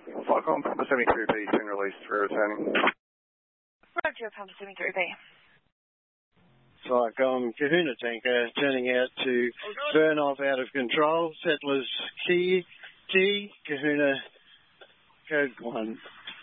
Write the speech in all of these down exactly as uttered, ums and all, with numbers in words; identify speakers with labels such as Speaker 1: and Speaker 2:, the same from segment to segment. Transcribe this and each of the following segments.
Speaker 1: Flycom, Papa seventy-three B, been released for returning.
Speaker 2: Roger, Papa seventy-three B.
Speaker 3: Flycom, Kahuna tanker turning out to burn off out of control. Settlers Key, Key, Kahuna, code one.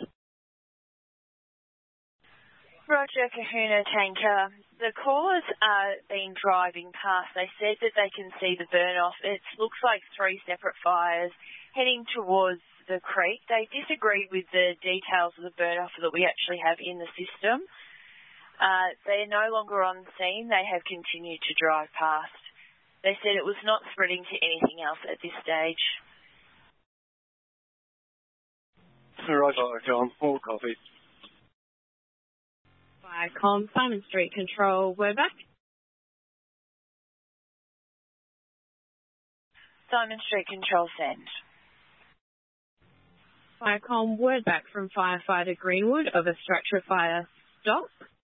Speaker 2: Roger, Kahuna tanker. The callers are been driving past. They said that they can see the burn off. It looks like three separate fires heading towards the creek. They disagreed with the details of the burn off that we actually have in the system. Uh, they are no longer on scene. They have continued to drive past. They said it was not spreading to anything else at this stage.
Speaker 3: Roger, Flycom, all copy.
Speaker 4: Flycom, Simon Street Control, we're back.
Speaker 2: Simon Street Control, send.
Speaker 4: Flycom, word back from firefighter Greenwood of a structure fire. Stop.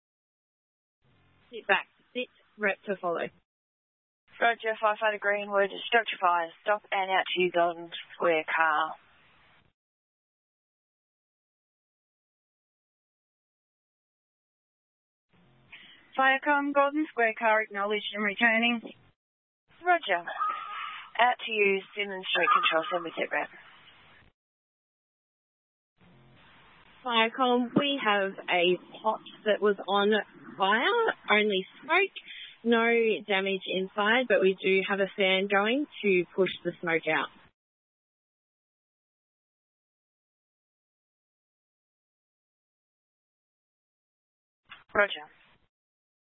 Speaker 4: Sit back. Sit. Rep to follow.
Speaker 2: Roger, firefighter Greenwood, structure fire. Stop and out to you, Golden Square car.
Speaker 5: Flycom, Golden Square car acknowledged and returning.
Speaker 2: Roger. Out to you, Simmons Street Control, send with it, rep.
Speaker 4: Flycom, we have a pot that was on fire, only smoke, no damage inside, but we do have a fan going to push the smoke out.
Speaker 2: Roger.